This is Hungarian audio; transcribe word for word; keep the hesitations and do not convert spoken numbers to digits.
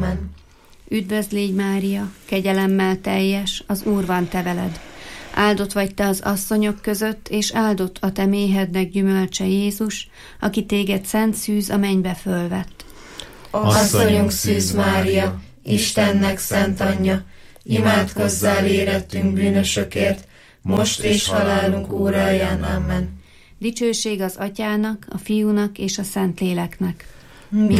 Amen. Üdvözl légy, Mária, kegyelemmel teljes, az Úr van te veled. Áldott vagy te az asszonyok között, és áldott a te méhednek gyümölcse Jézus, aki téged szent szűz a mennybe fölvett. Asszonyunk Szűz Mária, Istennek szent anyja, imádkozzál érettünk bűnösökért, most és halálunk óráján. Amen. Dicsőség az Atyának, a Fiúnak és a Szentléleknek.